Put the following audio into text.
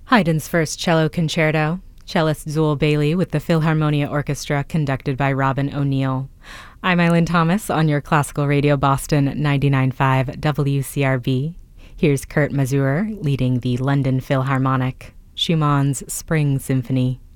Haydn's first cello concerto, cellist Zool Bailey with the Philharmonia Orchestra conducted by Robin O'Neill. I'm Eileen Thomas on your Classical Radio Boston 99.5 WCRB. Here's Kurt Masur leading the London Philharmonic, Schumann's Spring Symphony.